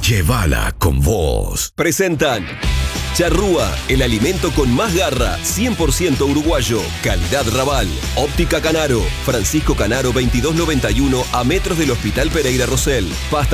Llévala con vos. Presentan Charrúa, el alimento con más garra, 100% uruguayo, calidad Raval. Óptica Canaro, Francisco Canaro 2291 a metros del Hospital Pereira Rosell. Pasta